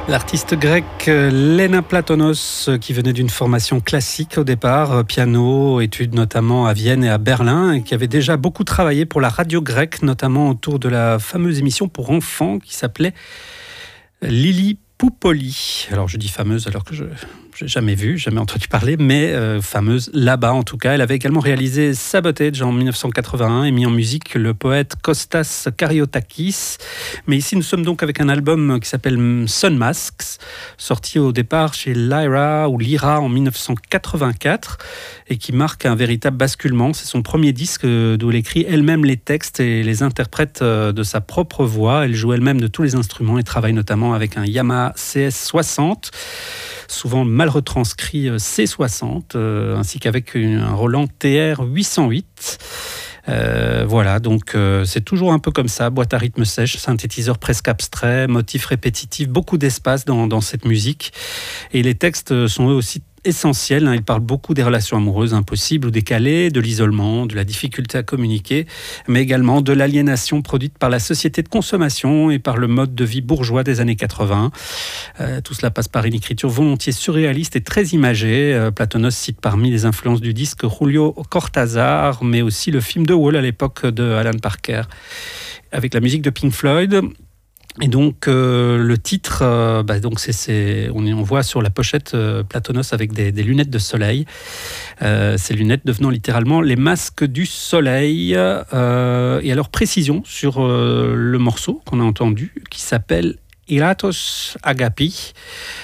L'artiste grecque Lena Platonos, qui venait d'une formation classique au départ, piano, études notamment à Vienne et à Berlin, et qui avait déjà beaucoup travaillé pour la radio grecque, notamment autour de la fameuse émission pour enfants qui s'appelait Lili Poupoli. Alors je dis fameuse alors que je n'ai jamais vu, jamais entendu parler, mais fameuse là-bas en tout cas. Elle avait également réalisé Sabotage en 1981 et mis en musique le poète Kostas Kariotakis. Mais ici nous sommes donc avec un album qui s'appelle Sun Masks, sorti au départ chez Lyra ou Lyra en 1984 et qui marque un véritable basculement. C'est son premier disque d'où elle écrit elle-même les textes et les interprète de sa propre voix. Elle joue elle-même de tous les instruments et travaille notamment avec un Yamaha CS60, souvent mal retranscrit C60, ainsi qu'avec un Roland TR 808. Voilà, donc c'est toujours un peu comme ça, boîte à rythme sèche, synthétiseur presque abstrait, motifs répétitifs, beaucoup d'espace dans cette musique. Et les textes sont eux aussi essentiels, hein. Ils parlent beaucoup des relations amoureuses impossibles ou décalées, de l'isolement, de la difficulté à communiquer, mais également de l'aliénation produite par la société de consommation et par le mode de vie bourgeois des années 80. Tout cela passe par une écriture volontiers surréaliste et très imagée. Platonos cite parmi les influences du disque Julio Cortázar, mais aussi le film The Wall à l'époque de Alan Parker, avec la musique de Pink Floyd. Et donc le titre, donc on voit sur la pochette Platonos avec des lunettes de soleil. Ces lunettes devenant littéralement les masques du soleil. Et alors précision sur le morceau qu'on a entendu, qui s'appelle Iratos Agapi.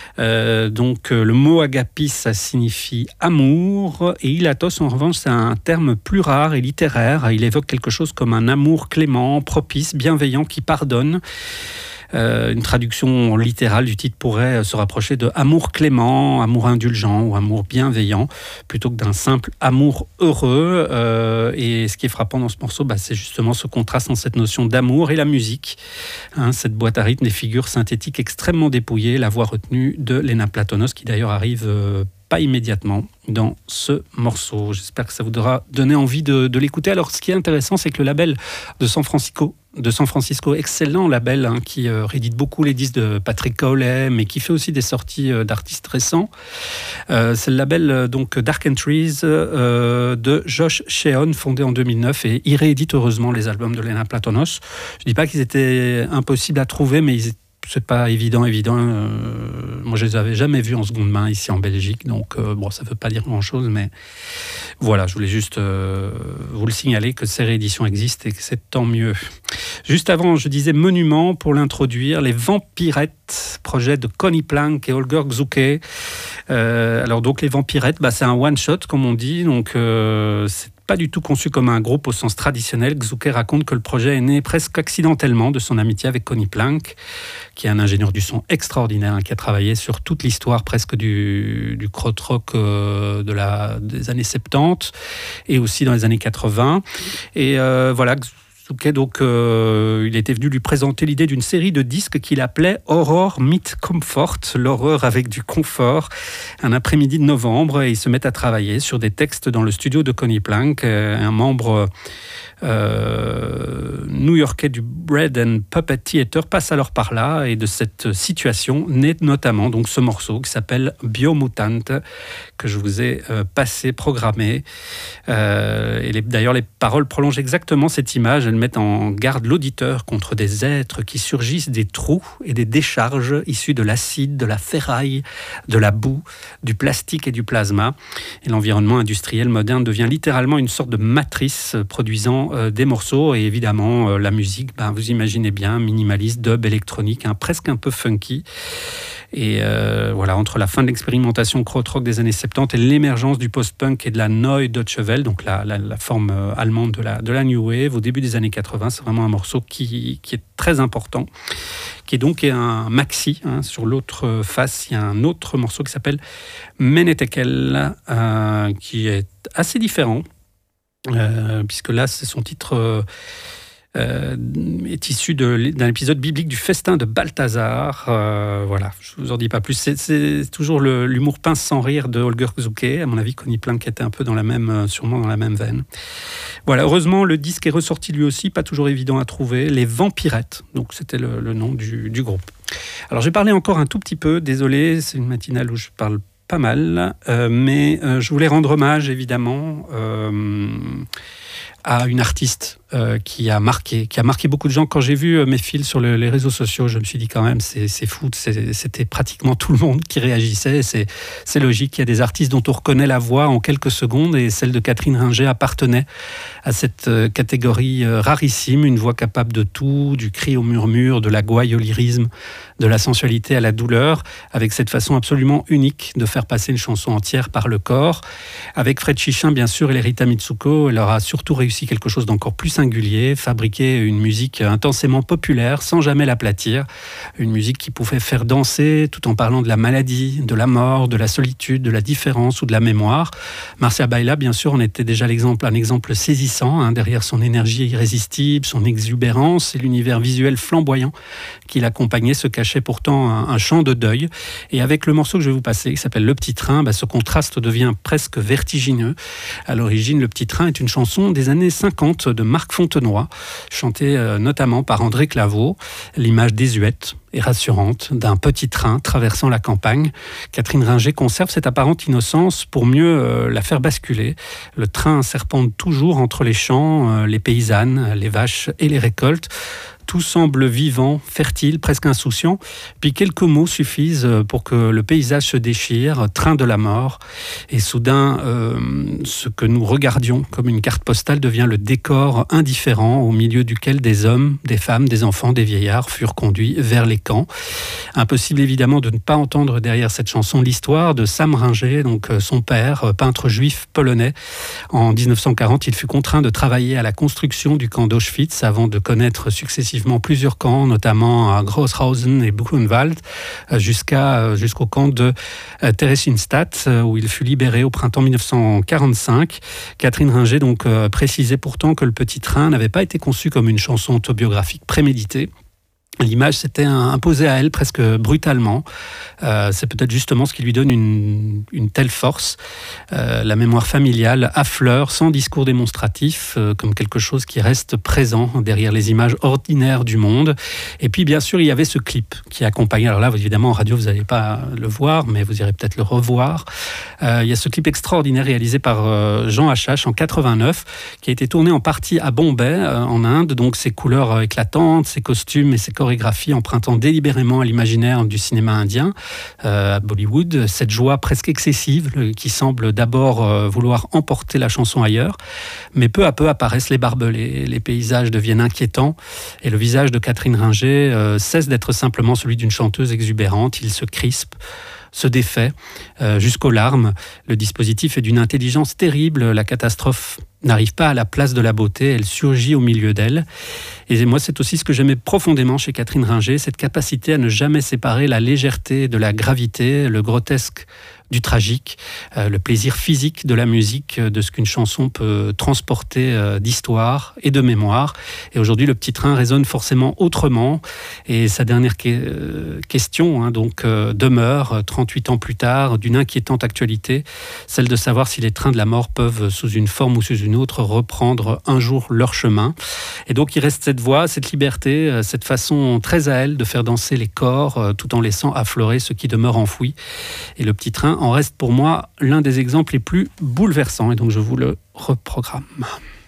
Le mot agapi, ça signifie amour, et ilatos, en revanche, c'est un terme plus rare et littéraire. Il évoque quelque chose comme un amour clément, propice, bienveillant, qui pardonne. Une traduction littérale du titre pourrait se rapprocher de amour clément, amour indulgent ou amour bienveillant, plutôt que d'un simple amour heureux. Et ce qui est frappant dans ce morceau, c'est justement ce contraste entre cette notion d'amour et la musique. Cette boîte à rythme, des figures synthétiques extrêmement dépouillées, la voix retenue de Lena Platonos, qui d'ailleurs arrive pas immédiatement dans ce morceau. J'espère que ça vous aura donné envie de l'écouter. Alors, ce qui est intéressant, c'est que le label de San Francisco, excellent label, qui réédite beaucoup les disques de Patrick Cowley, mais qui fait aussi des sorties d'artistes récents. C'est le label Dark Entries de Josh Sheon, fondé en 2009, et il réédite heureusement les albums de Lena Platonos. Je ne dis pas qu'ils étaient impossibles à trouver, mais c'est pas évident. Moi, je les avais jamais vus en seconde main ici en Belgique, donc ça veut pas dire grand-chose, mais voilà, je voulais juste vous le signaler que ces rééditions existent et que c'est tant mieux. Juste avant, je disais monument pour l'introduire, les Vampirettes, projet de Conny Plank et Holger Czukay. Alors donc les Vampirettes, c'est un one-shot comme on dit, donc c'est pas du tout conçu comme un groupe au sens traditionnel. Czukay raconte que le projet est né presque accidentellement de son amitié avec Conny Plank, qui est un ingénieur du son extraordinaire, qui a travaillé sur toute l'histoire presque du krautrock des années 70 et aussi dans les années 80. Et voilà, Czukay, il était venu lui présenter l'idée d'une série de disques qu'il appelait Horror Meet Comfort, l'horreur avec du confort, un après-midi de novembre, et ils se mettent à travailler sur des textes dans le studio de Conny Plank, un membre new-yorkais du Bread and Puppet Theater passe alors par là, et de cette situation naît notamment donc ce morceau qui s'appelle Biomutant, que je vous ai programmé. D'ailleurs, les paroles prolongent exactement cette image. Elles mettent en garde l'auditeur contre des êtres qui surgissent des trous et des décharges issus de l'acide, de la ferraille, de la boue, du plastique et du plasma. Et l'environnement industriel moderne devient littéralement une sorte de matrice produisant des morceaux. Et évidemment, la musique, vous imaginez bien, minimaliste, dub, électronique, presque un peu funky. Et voilà, entre la fin de l'expérimentation krautrock des années 70 et l'émergence du post-punk et de la Neue Deutsche Welle, donc la forme allemande de la New Wave, au début des années 80, c'est vraiment un morceau qui est très important, qui est donc un maxi. Sur l'autre face, il y a un autre morceau qui s'appelle Menetekel, qui est assez différent, puisque là, c'est son titre... est issu d'un épisode biblique du festin de Balthazar. Voilà, je ne vous en dis pas plus. C'est toujours l'humour pince sans rire de Holger Czukay. À mon avis, Conny Plank était un peu sûrement dans la même veine. Voilà, heureusement, le disque est ressorti lui aussi, pas toujours évident à trouver. Les Vampirettes, donc c'était le nom du groupe. Alors, j'ai parlé encore un tout petit peu, désolé, c'est une matinale où je parle pas mal, mais je voulais rendre hommage, évidemment, à une artiste qui a marqué beaucoup de gens. Quand j'ai vu mes fils sur les réseaux sociaux, je me suis dit quand même, c'est fou, c'était pratiquement tout le monde qui réagissait. C'est logique, il y a des artistes dont on reconnaît la voix en quelques secondes, et celle de Catherine Ringer appartenait à cette catégorie rarissime, une voix capable de tout, du cri au murmure, de la gouaille au lyrisme, de la sensualité à la douleur, avec cette façon absolument unique de faire passer une chanson entière par le corps. Avec Fred Chichin, bien sûr, et les Rita Mitsuko, elle aura surtout réussi quelque chose d'encore plus singulier, fabriquer une musique intensément populaire sans jamais l'aplatir, une musique qui pouvait faire danser tout en parlant de la maladie, de la mort, de la solitude, de la différence ou de la mémoire. Marcia Baila, bien sûr, en était déjà un exemple saisissant, derrière son énergie irrésistible, son exubérance et l'univers visuel flamboyant qui l'accompagnait se cachait pourtant un chant de deuil. Et avec le morceau que je vais vous passer, qui s'appelle Le Petit Train, ce contraste devient presque vertigineux. À l'origine, Le Petit Train est une chanson des années 50 de Marc Fontenoy, chantée notamment par André Claveau. L'image désuète et rassurante d'un petit train traversant la campagne. Catherine Ringer conserve cette apparente innocence pour mieux la faire basculer. Le train serpente toujours entre les champs, les paysannes, les vaches et les récoltes. Tout semble vivant, fertile, presque insouciant. Puis quelques mots suffisent pour que le paysage se déchire, train de la mort. Et soudain, ce que nous regardions comme une carte postale devient le décor indifférent au milieu duquel des hommes, des femmes, des enfants, des vieillards furent conduits vers les camps. Impossible évidemment de ne pas entendre derrière cette chanson l'histoire de Sam Ringer, donc son père, peintre juif polonais. En 1940, il fut contraint de travailler à la construction du camp d'Auschwitz avant de connaître successivement plusieurs camps, notamment à Großhausen et Buchenwald, jusqu'au camp de Theresienstadt, où il fut libéré au printemps 1945. Catherine Ringer donc précisait pourtant que Le Petit Train n'avait pas été conçu comme une chanson autobiographique préméditée. L'image s'était imposée à elle presque brutalement. C'est peut-être justement ce qui lui donne une telle force. La mémoire familiale affleure sans discours démonstratif, comme quelque chose qui reste présent derrière les images ordinaires du monde. Et puis bien sûr, il y avait ce clip qui accompagnait. Alors là, évidemment, en radio, vous n'allez pas le voir, mais vous irez peut-être le revoir. Il y a ce clip extraordinaire réalisé par Jean H.H. en 89, qui a été tourné en partie à Bombay, en Inde. Donc ces couleurs éclatantes, ces costumes et ces chorégraphies empruntant délibérément à l'imaginaire du cinéma indien, à Bollywood, cette joie presque excessive qui semble d'abord vouloir emporter la chanson ailleurs, mais peu à peu apparaissent les barbelés, les paysages deviennent inquiétants et le visage de Catherine Ringer cesse d'être simplement celui d'une chanteuse exubérante, il se crispe, se défait jusqu'aux larmes. Le dispositif est d'une intelligence terrible, la catastrophe n'arrive pas à la place de la beauté, elle surgit au milieu d'elle. Et moi, c'est aussi ce que j'aimais profondément chez Catherine Ringer, cette capacité à ne jamais séparer la légèreté de la gravité, le grotesque du tragique, le plaisir physique de la musique, de ce qu'une chanson peut transporter d'histoire et de mémoire. Et aujourd'hui, Le Petit Train résonne forcément autrement. Et sa dernière question demeure, 38 ans plus tard, d'une inquiétante actualité, celle de savoir si les trains de la mort peuvent, sous une forme ou sous une autre, reprendre un jour leur chemin. Et donc, il reste cette voix, cette liberté, cette façon très à elle de faire danser les corps, tout en laissant affleurer ce qui demeure enfoui. Et Le Petit Train en reste pour moi l'un des exemples les plus bouleversants. Et donc, je vous le reprogramme.